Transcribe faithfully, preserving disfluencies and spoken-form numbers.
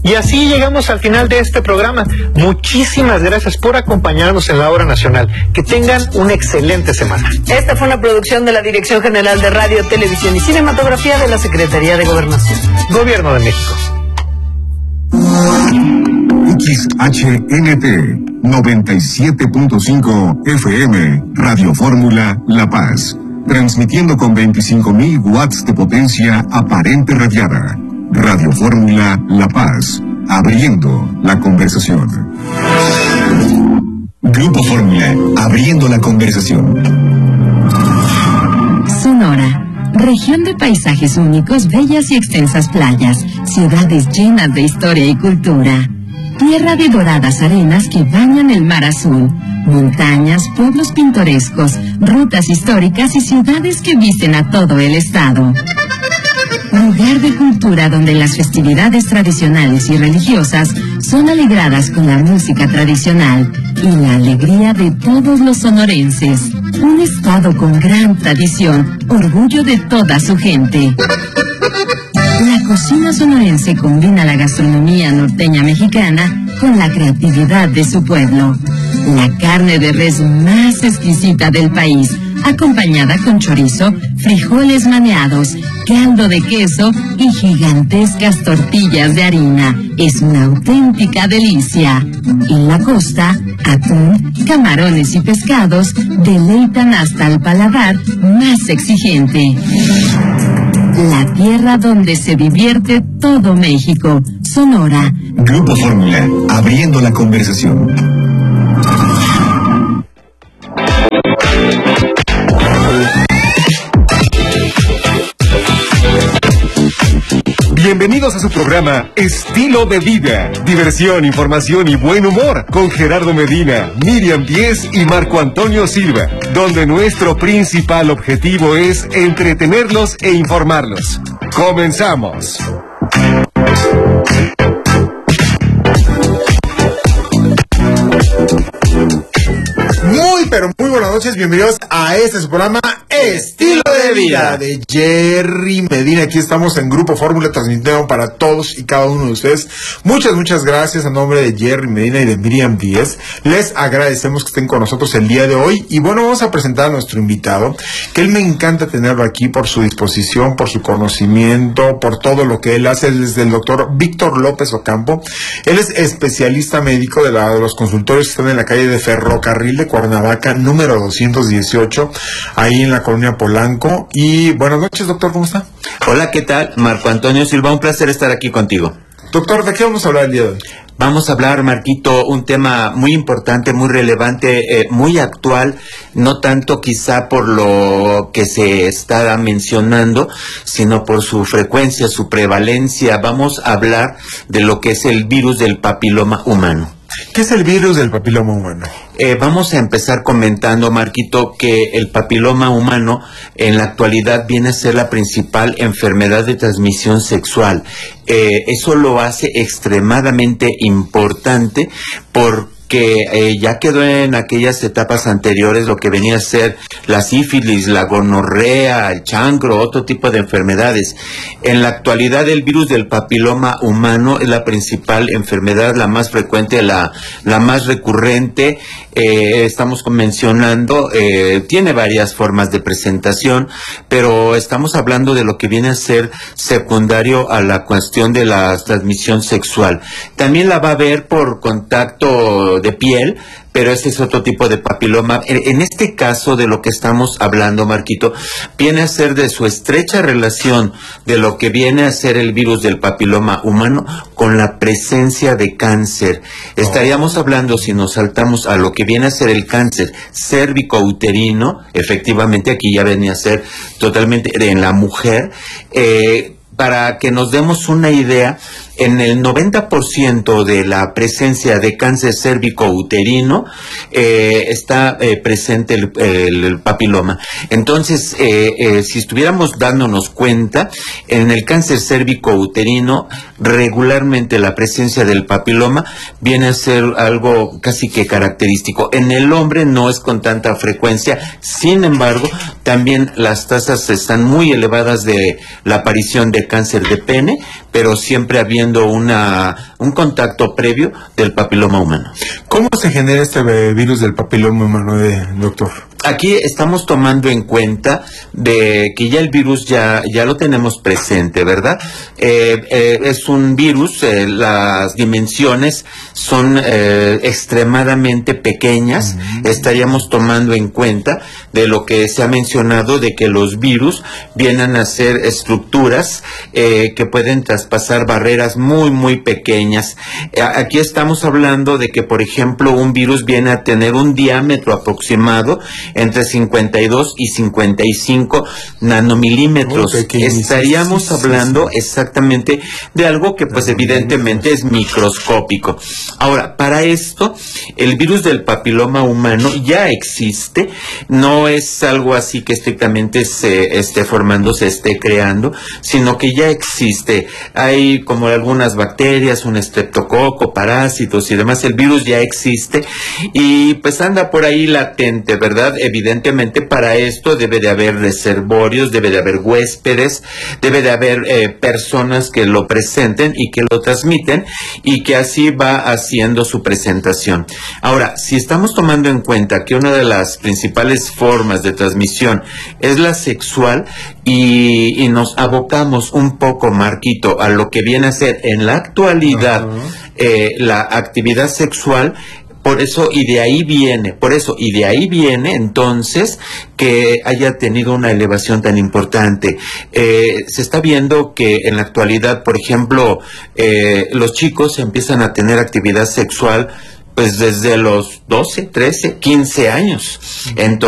Y así llegamos al final de este programa. Muchísimas gracias por acompañarnos en la Hora Nacional. Que tengan una excelente semana. Esta fue una producción de la Dirección General de Radio, Televisión y Cinematografía de la Secretaría de Gobernación. Gobierno de México. X H N T noventa y siete punto cinco F M, Radio Fórmula La Paz. Transmitiendo con veinticinco mil watts de potencia aparente radiada. Radio Fórmula La Paz, abriendo la conversación. Grupo Fórmula, abriendo la conversación. Sonora, región de paisajes únicos, bellas y extensas playas, ciudades llenas de historia y cultura. Tierra de doradas arenas que bañan el mar azul, montañas, pueblos pintorescos, rutas históricas y ciudades que visten a todo el estado. Lugar de cultura donde las festividades tradicionales y religiosas son alegradas con la música tradicional y la alegría de todos los sonorenses. Un estado con gran tradición, orgullo de toda su gente. La cocina sonorense combina la gastronomía norteña mexicana con la creatividad de su pueblo. La carne de res más exquisita del país, acompañada con chorizo, frijoles maneados, caldo de queso y gigantescas tortillas de harina. Es una auténtica delicia. En la costa, atún, camarones y pescados deleitan hasta el paladar más exigente. La tierra donde se divierte todo México. Sonora. Grupo Fórmula, abriendo la conversación. Bienvenidos a su programa Estilo de Vida. Diversión, información y buen humor con Gerardo Medina, Miriam Díez y Marco Antonio Silva, donde nuestro principal objetivo es entretenerlos e informarlos. ¡Comenzamos! Muy, pero muy buenas noches, bienvenidos a este su programa Estilo de Vida de Jerry Medina. Aquí estamos en Grupo Fórmula transmitiendo para todos y cada uno de ustedes. Muchas, muchas gracias a nombre de Jerry Medina y de Miriam Díez. Les agradecemos que estén con nosotros el día de hoy. Y bueno, vamos a presentar a nuestro invitado, que él me encanta tenerlo aquí por su disposición, por su conocimiento, por todo lo que él hace. Él es el doctor Víctor López Ocampo. Él es especialista médico de, la, de los consultorios que están en la calle de Ferrocarril de Cuernavaca, número doscientos dieciocho, ahí en la colonia Polanco. Y buenas noches, doctor, ¿cómo está? Hola, ¿qué tal? Marco Antonio Silva, un placer estar aquí contigo. Doctor, ¿de qué vamos a hablar el día de hoy? Vamos a hablar, Marquito, un tema muy importante, muy relevante, eh, muy actual, no tanto quizá por lo que se está mencionando, sino por su frecuencia, su prevalencia. Vamos a hablar de lo que es el virus del papiloma humano. ¿Qué es el virus del papiloma humano? Eh, vamos a empezar comentando, Marquito, que el papiloma humano en la actualidad viene a ser la principal enfermedad de transmisión sexual. Eh, eso lo hace extremadamente importante porque que eh, ya quedó en aquellas etapas anteriores lo que venía a ser la sífilis, la gonorrea, el chancro, otro tipo de enfermedades. En la actualidad el virus del papiloma humano es la principal enfermedad, la más frecuente, la, la más recurrente. Eh, estamos mencionando, eh, tiene varias formas de presentación, pero estamos hablando de lo que viene a ser secundario a la cuestión de la transmisión sexual. También la va a haber por contacto de piel, pero ese es otro tipo de papiloma. En este caso de lo que estamos hablando, Marquito, viene a ser de su estrecha relación de lo que viene a ser el virus del papiloma humano con la presencia de cáncer. Estaríamos hablando, si nos saltamos a lo que viene a ser el cáncer cérvico-uterino, efectivamente aquí ya venía a ser totalmente en la mujer. eh, Para que nos demos una idea, en el noventa por ciento de la presencia de cáncer cérvico-uterino eh, está eh, presente el, el, el papiloma. Entonces, eh, eh, si estuviéramos dándonos cuenta, en el cáncer cérvico-uterino, regularmente la presencia del papiloma viene a ser algo casi que característico. En el hombre no es con tanta frecuencia, sin embargo, también las tasas están muy elevadas de la aparición de cáncer de pene, pero siempre habiendo una un contacto previo del papiloma humano. ¿Cómo se genera este virus del papiloma humano, eh, doctor? Aquí estamos tomando en cuenta de que ya el virus ya, ya lo tenemos presente, ¿verdad? Eh, eh, es un virus, eh, las dimensiones son eh, extremadamente pequeñas. Uh-huh. Estaríamos tomando en cuenta de lo que se ha mencionado de que los virus vienen a ser estructuras eh, que pueden traspasar barreras muy, muy pequeñas. Eh, aquí estamos hablando de que, por ejemplo, un virus viene a tener un diámetro aproximado entre cincuenta y dos y cincuenta y cinco nanomilímetros. Oh, estaríamos hablando exactamente de algo que pues evidentemente es microscópico. Ahora, para esto, el virus del papiloma humano ya existe, no es algo así que estrictamente se esté formando, se esté creando, sino que ya existe. Hay como algunas bacterias, un estreptococo, parásitos y demás, el virus ya existe y pues anda por ahí latente, ¿verdad? Evidentemente para esto debe de haber reservorios, debe de haber huéspedes, debe de haber eh, personas que lo presenten y que lo transmiten y que así va haciendo su presentación. Ahora, si estamos tomando en cuenta que una de las principales formas de transmisión es la sexual y, y nos abocamos un poco, Marquito, a lo que viene a ser en la actualidad uh-huh. eh, la actividad sexual, por eso y de ahí viene, por eso y de ahí viene entonces que haya tenido una elevación tan importante. Eh, se está viendo que en la actualidad, por ejemplo, eh, los chicos empiezan a tener actividad sexual pues desde los doce, trece, quince años. Entonces,